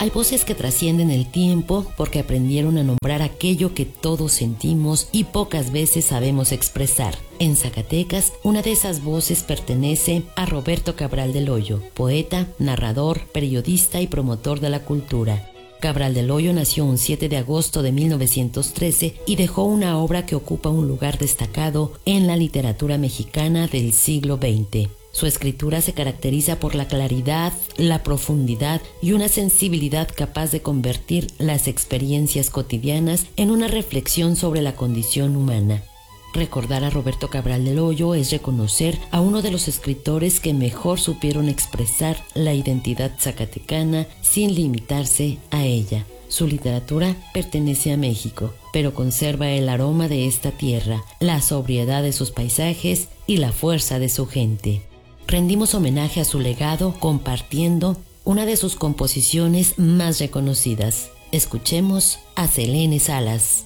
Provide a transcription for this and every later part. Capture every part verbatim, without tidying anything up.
Hay voces que trascienden el tiempo porque aprendieron a nombrar aquello que todos sentimos y pocas veces sabemos expresar. En Zacatecas, una de esas voces pertenece a Roberto Cabral del Hoyo, poeta, narrador, periodista y promotor de la cultura. Cabral del Hoyo nació un siete de agosto de mil novecientos trece y dejó una obra que ocupa un lugar destacado en la literatura mexicana del siglo veinte. Su escritura se caracteriza por la claridad, la profundidad y una sensibilidad capaz de convertir las experiencias cotidianas en una reflexión sobre la condición humana. Recordar a Roberto Cabral del Hoyo es reconocer a uno de los escritores que mejor supieron expresar la identidad zacatecana sin limitarse a ella. Su literatura pertenece a México, pero conserva el aroma de esta tierra, la sobriedad de sus paisajes y la fuerza de su gente. Rendimos homenaje a su legado compartiendo una de sus composiciones más reconocidas. Escuchemos a Selene Salas.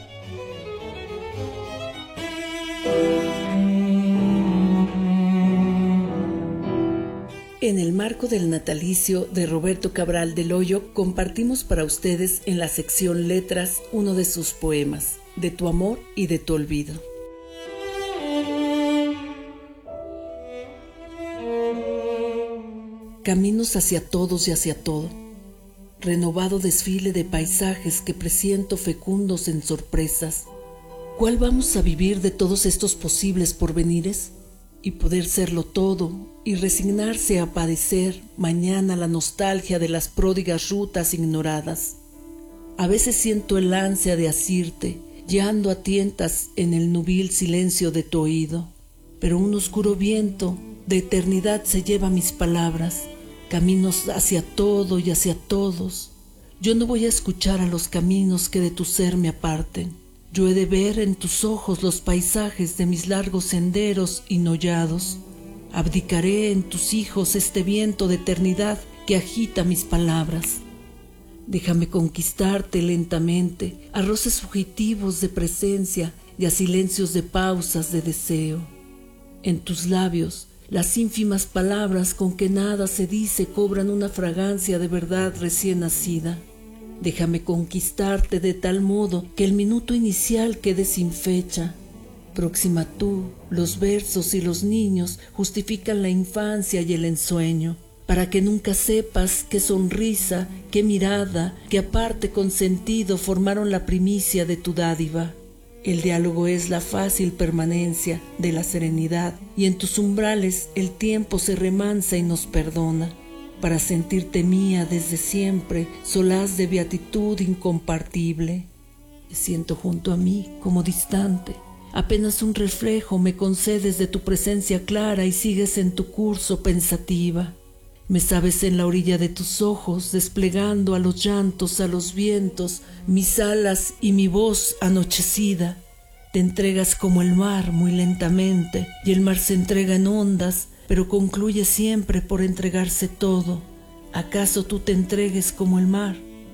En el marco del natalicio de Roberto Cabral del Hoyo, compartimos para ustedes en la sección Letras uno de sus poemas, De tu amor y de tu olvido. Caminos hacia todos y hacia todo, renovado desfile de paisajes que presiento fecundos en sorpresas. ¿Cuál vamos a vivir de todos estos posibles porvenires? Y poder serlo todo y resignarse a padecer mañana la nostalgia de las pródigas rutas ignoradas. A veces siento el ansia de asirte, yando a tientas en el nubil silencio de tu oído, pero un oscuro viento de eternidad se lleva mis palabras, caminos hacia todo y hacia todos. Yo no voy a escuchar a los caminos que de tu ser me aparten. Yo he de ver en tus ojos los paisajes de mis largos senderos inollados. Abdicaré en tus hijos este viento de eternidad que agita mis palabras. Déjame conquistarte lentamente a roces fugitivos de presencia y a silencios de pausas de deseo. En tus labios, las ínfimas palabras con que nada se dice cobran una fragancia de verdad recién nacida. Déjame conquistarte de tal modo que el minuto inicial quede sin fecha. Próxima tú, los versos y los niños justifican la infancia y el ensueño, para que nunca sepas qué sonrisa, qué mirada, qué aparte consentido formaron la primicia de tu dádiva. El diálogo es la fácil permanencia de la serenidad, y en tus umbrales el tiempo se remansa y nos perdona. Para sentirte mía desde siempre, solaz de beatitud incompartible. Te siento junto a mí como distante, apenas un reflejo me concedes de tu presencia clara y sigues en tu curso pensativa. Me sabes en la orilla de tus ojos, desplegando a los llantos, a los vientos, mis alas y mi voz anochecida. Te entregas como el mar muy lentamente, y el mar se entrega en ondas, pero concluye siempre por entregarse todo. ¿Acaso tú te entregues como el mar?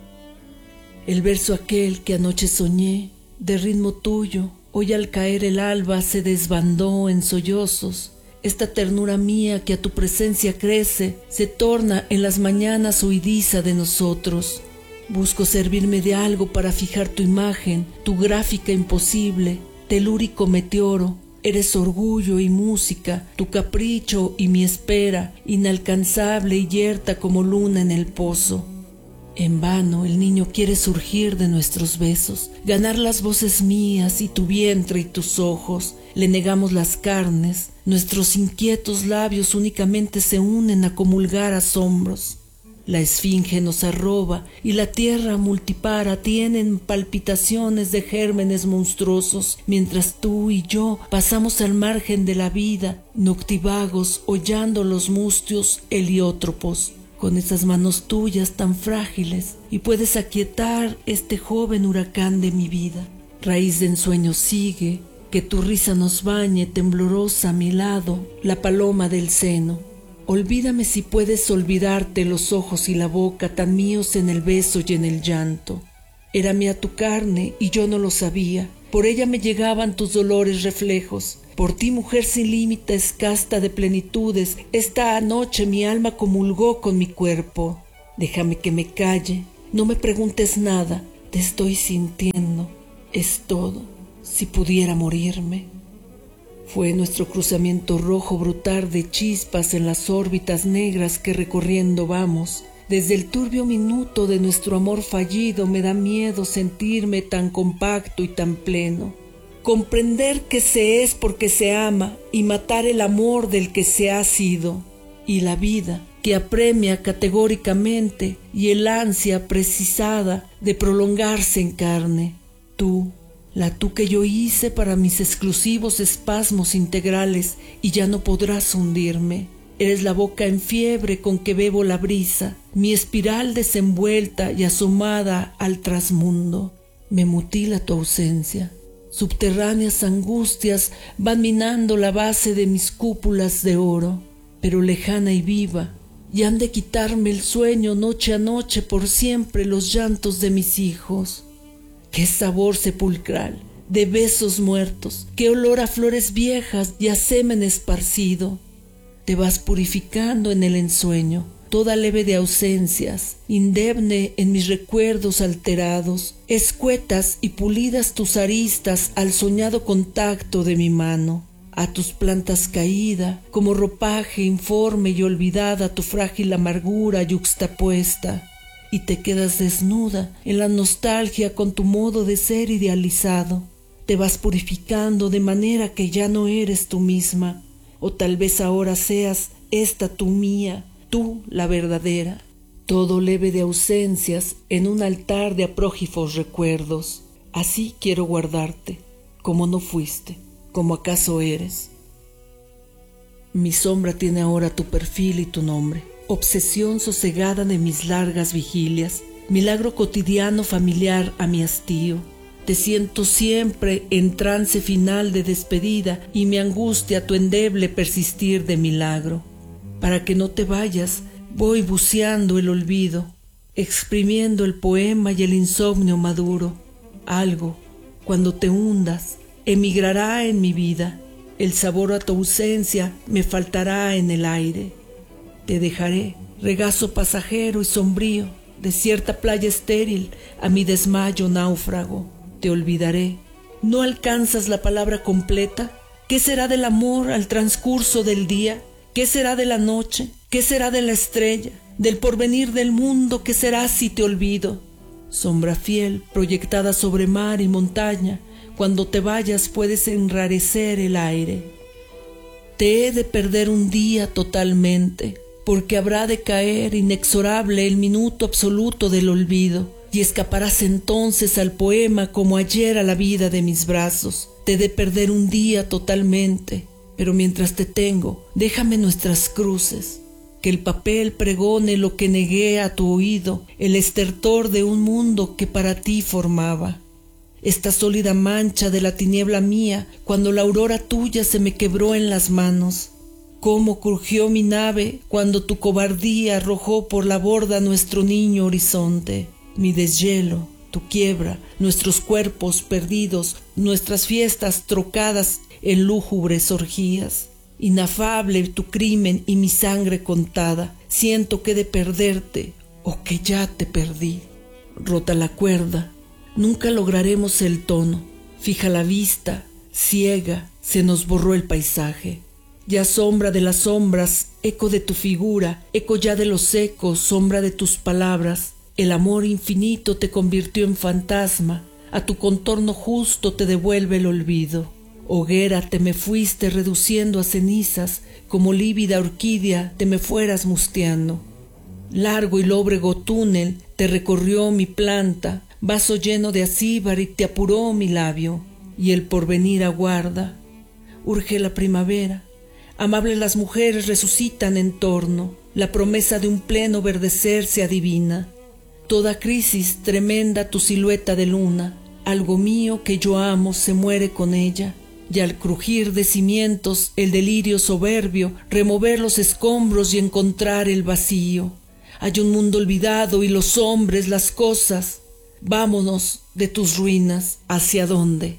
El verso aquel que anoche soñé, de ritmo tuyo, hoy al caer el alba se desbandó en sollozos. Esta ternura mía que a tu presencia crece, se torna en las mañanas huidiza de nosotros. Busco servirme de algo para fijar tu imagen, tu gráfica imposible, telúrico meteoro. Eres orgullo y música, tu capricho y mi espera, inalcanzable y yerta como luna en el pozo. En vano el niño quiere surgir de nuestros besos, ganar las voces mías y tu vientre y tus ojos. Le negamos las carnes, nuestros inquietos labios únicamente se unen a comulgar asombros. La esfinge nos arroba y la tierra multipara tienen palpitaciones de gérmenes monstruosos, mientras tú y yo pasamos al margen de la vida, noctivagos, hollando los mustios heliótropos. Con esas manos tuyas tan frágiles, y puedes aquietar este joven huracán de mi vida. Raíz de ensueño sigue, que tu risa nos bañe temblorosa a mi lado, la paloma del seno. Olvídame si puedes olvidarte los ojos y la boca tan míos en el beso y en el llanto. Era mía tu carne y yo no lo sabía, por ella me llegaban tus dolores reflejos. Por ti, mujer sin límites, casta de plenitudes, esta noche mi alma comulgó con mi cuerpo. Déjame que me calle, no me preguntes nada, te estoy sintiendo, es todo, si pudiera morirme. Fue nuestro cruzamiento rojo brutal de chispas en las órbitas negras que recorriendo vamos. Desde el turbio minuto de nuestro amor fallido me da miedo sentirme tan compacto y tan pleno. Comprender que se es porque se ama y matar el amor del que se ha sido. Y la vida que apremia categóricamente y el ansia precisada de prolongarse en carne. Tú, la tú que yo hice para mis exclusivos espasmos integrales y ya no podrás hundirme. Eres la boca en fiebre con que bebo la brisa, mi espiral desenvuelta y asomada al trasmundo. Me mutila tu ausencia. Subterráneas angustias van minando la base de mis cúpulas de oro, pero lejana y viva, y han de quitarme el sueño noche a noche por siempre los llantos de mis hijos. Qué sabor sepulcral de besos muertos, qué olor a flores viejas y a semen esparcido. Te vas purificando en el ensueño, toda leve de ausencias, indemne en mis recuerdos alterados, escuetas y pulidas tus aristas al soñado contacto de mi mano. A tus plantas caída, como ropaje informe y olvidada tu frágil amargura yuxtapuesta, y te quedas desnuda en la nostalgia con tu modo de ser idealizado. Te vas purificando de manera que ya no eres tú misma, o tal vez ahora seas esta tú mía, tú la verdadera. Todo leve de ausencias en un altar de aprógifos recuerdos. Así quiero guardarte, como no fuiste, como acaso eres. Mi sombra tiene ahora tu perfil y tu nombre, obsesión sosegada de mis largas vigilias, milagro cotidiano familiar a mi hastío. Te siento siempre en trance final de despedida y me angustia tu endeble persistir de milagro. Para que no te vayas, voy buceando el olvido, exprimiendo el poema y el insomnio maduro. Algo, cuando te hundas, emigrará en mi vida. El sabor a tu ausencia me faltará en el aire. Te dejaré, regazo pasajero y sombrío, desierta playa estéril, a mi desmayo náufrago. Te olvidaré. ¿No alcanzas la palabra completa? ¿Qué será del amor al transcurso del día? ¿Qué será de la noche? ¿Qué será de la estrella? Del porvenir del mundo, ¿qué será si te olvido? Sombra fiel, proyectada sobre mar y montaña, cuando te vayas puedes enrarecer el aire. Te he de perder un día totalmente, porque habrá de caer inexorable el minuto absoluto del olvido, y escaparás entonces al poema como ayer a la vida de mis brazos. Te he de perder un día totalmente, pero mientras te tengo, déjame nuestras cruces, que el papel pregone lo que negué a tu oído, el estertor de un mundo que para ti formaba. Esta sólida mancha de la tiniebla mía, cuando la aurora tuya se me quebró en las manos. Cómo crujió mi nave cuando tu cobardía arrojó por la borda nuestro niño horizonte. Mi deshielo, tu quiebra, nuestros cuerpos perdidos, nuestras fiestas trocadas en lúgubres orgías. Inafable tu crimen y mi sangre contada. Siento que he de perderte o que ya te perdí. Rota la cuerda, nunca lograremos el tono. Fija la vista, ciega, se nos borró el paisaje. Ya sombra de las sombras, eco de tu figura, eco ya de los ecos, sombra de tus palabras. El amor infinito te convirtió en fantasma, a tu contorno justo te devuelve el olvido. Hoguera te me fuiste reduciendo a cenizas, como lívida orquídea te me fueras musteando. Largo y lóbrego túnel te recorrió mi planta, vaso lleno de acíbar y te apuró mi labio, y el porvenir aguarda. Urge la primavera, amables las mujeres resucitan en torno, la promesa de un pleno verdecer se adivina. Toda crisis tremenda tu silueta de luna, algo mío que yo amo se muere con ella, y al crujir de cimientos el delirio soberbio, remover los escombros y encontrar el vacío. Hay un mundo olvidado y los hombres, las cosas. Vámonos de tus ruinas, ¿hacia dónde?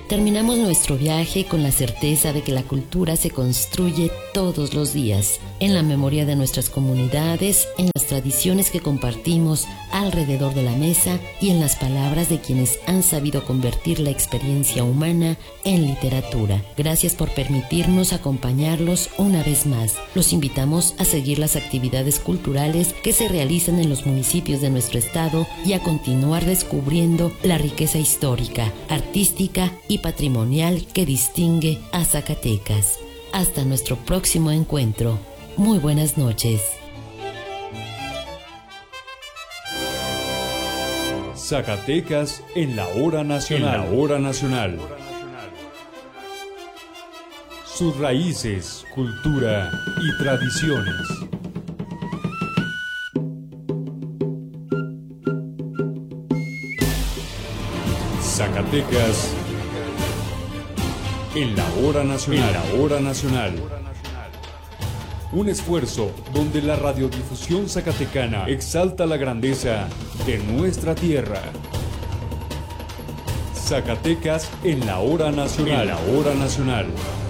Terminamos nuestro viaje con la certeza de que la cultura se construye todos los días, en la memoria de nuestras comunidades, en las tradiciones que compartimos alrededor de la mesa y en las palabras de quienes han sabido convertir la experiencia humana en literatura. Gracias por permitirnos acompañarlos una vez más. Los invitamos a seguir las actividades culturales que se realizan en los municipios de nuestro estado y a continuar descubriendo la riqueza histórica, artística y patrimonial que distingue a Zacatecas. Hasta nuestro próximo encuentro. Muy buenas noches. Zacatecas en la hora nacional. En la hora nacional. Sus raíces, cultura y tradiciones. Zacatecas en la hora nacional. En la hora nacional. Un esfuerzo donde la radiodifusión zacatecana exalta la grandeza de nuestra tierra. Zacatecas en la hora nacional. En la hora nacional.